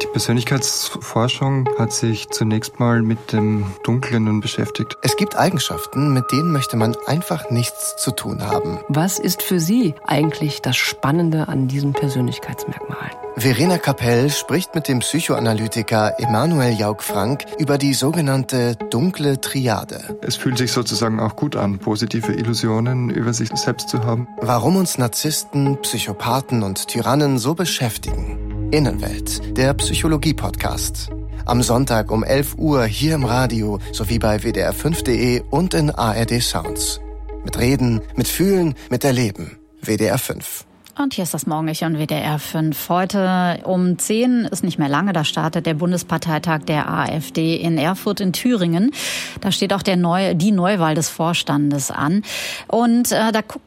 Persönlichkeitsforschung hat sich zunächst mal mit dem Dunklen nun beschäftigt. Es gibt Eigenschaften, mit denen möchte man einfach nichts zu tun haben. Was ist für Sie eigentlich das Spannende an diesen Persönlichkeitsmerkmalen? Verena Kapell spricht mit dem Psychoanalytiker Emanuel Jauch-Frank über die sogenannte dunkle Triade. Es fühlt sich sozusagen auch gut an, positive Illusionen über sich selbst zu haben. Warum uns Narzissten, Psychopathen und Tyrannen so beschäftigen. Innenwelt, der Psychologie-Podcast. Am Sonntag um 11 Uhr hier im Radio sowie bei wdr5.de und in ARD Sounds. Mit Reden, mit Fühlen, mit Erleben. WDR 5. Und hier ist das Morgenmärchen on WDR 5. Heute um 10 ist nicht mehr lange, da startet der Bundesparteitag der AfD in Erfurt in Thüringen. Da steht auch die Neuwahl des Vorstandes an. Und da guckt